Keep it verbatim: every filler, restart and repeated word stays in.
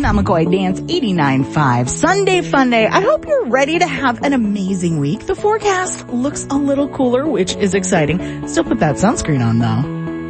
I'm McCoy Dance eighty-nine point five. Sunday fun day. I hope you're ready to have an amazing week. The forecast looks a little cooler, which is exciting. Still put that sunscreen on though.